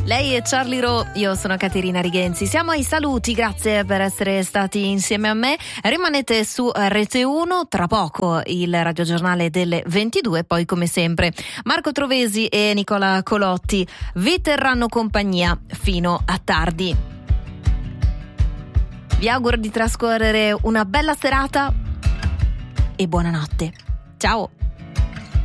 Lei è Charlie Rowe, io sono Caterina Righenzi. Siamo ai saluti, grazie per essere stati insieme a me. Rimanete su Rete 1, tra poco il radiogiornale delle 22, poi come sempre Marco Trovesi e Nicola Colotti vi terranno compagnia fino a tardi. Vi auguro di trascorrere una bella serata e buonanotte. Ciao!